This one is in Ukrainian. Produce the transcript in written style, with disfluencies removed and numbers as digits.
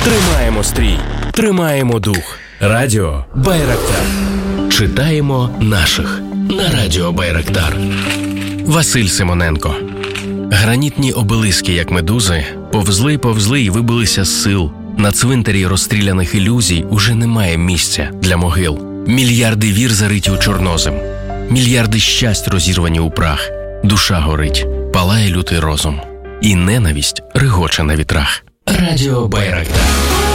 Тримаємо стрій, тримаємо дух. Радіо Байрактар. Читаємо наших на Радіо Байрактар. Василь Симоненко. Гранітні обелиски, як медузи, повзли і вибилися з сил. На цвинтарі розстріляних ілюзій уже немає місця для могил. Мільярди вір зариті у чорнозем. Мільярди щасть розірвані у прах. Душа горить, палає лютий розум. І ненависть регоче на вітрах. Радіо Байрактар.